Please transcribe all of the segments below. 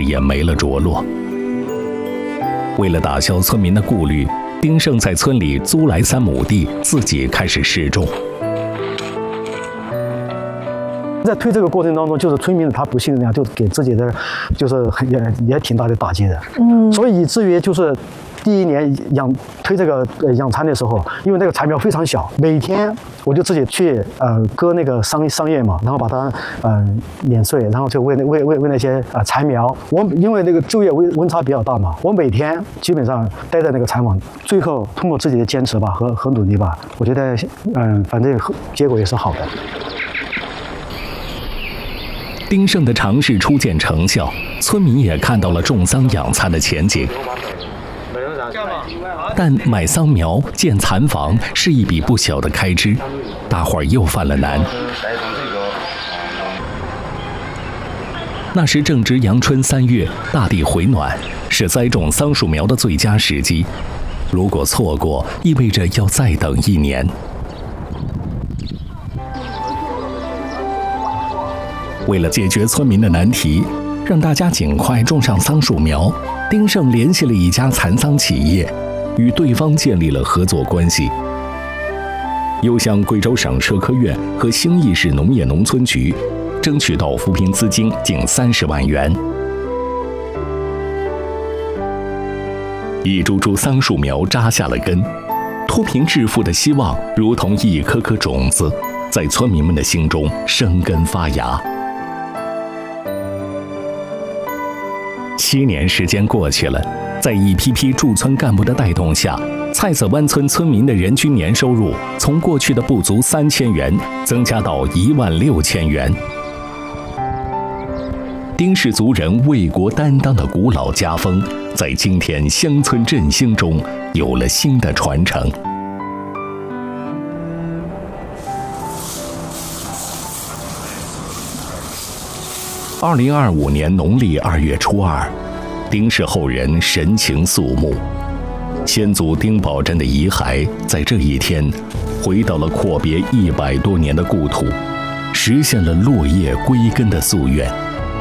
也没了着落。为了打消村民的顾虑，丁胜在村里租来3亩地，自己开始试种。 在推这个过程当中，就是村民他不信任，就给自己的就是也挺大的打击的。所以以至于就是第1年推这个养蚕的时候，因为那个蚕苗非常小，每天我就自己去割那个桑叶嘛，然后把它碾碎，然后就喂那些蚕苗。因为那个昼夜温差比较大嘛，我每天基本上待在那个蚕网，最后通过自己的坚持吧和努力吧，我觉得反正结果也是好的。 丁胜的尝试初见成效，村民也看到了种桑养蚕的前景。但买桑苗、建蚕房是一笔不小的开支，大伙儿又犯了难。那时正值阳春3月，大地回暖，是栽种桑树苗的最佳时机。如果错过，意味着要再等1年。为了解决村民的难题，让大家尽快种上桑树苗，丁胜联系了一家蚕桑企业，与对方建立了合作关系，又向贵州省社科院和兴义市农业农村局争取到扶贫资金近30万元。一株株桑树苗扎下了根，脱贫致富的希望如同一颗颗种子，在村民们的心中生根发芽。7年时间过去了，在一批批驻村干部的带动下，菜色湾村村民的人均年收入从过去的不足3000元增加到16000元。丁氏族人为国担当的古老家风，在今天乡村振兴中有了新的传承。2025年农历2月初2，丁氏后人神情肃穆，先祖丁宝珍的遗骸在这一天回到了阔别100多年的故土，实现了落叶归根的夙愿。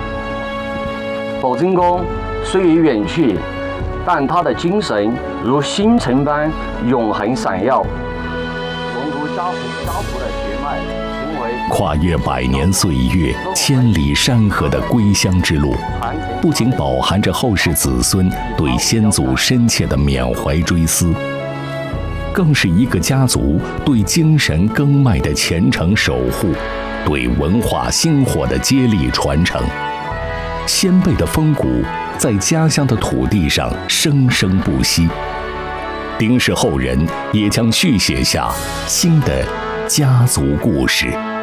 宝珍公虽已远去，但他的精神如星辰般永恒闪耀，融入家谱的血脉，成为跨越100年岁月、千里山河的归乡之路，不仅饱含着后世子孙对先祖深切的缅怀追思，更是一个家族对精神耕麦的虔诚守护，对文化薪火的接力传承。先辈的风骨在家乡的土地上生生不息，丁氏后人也将续写下新的家族故事。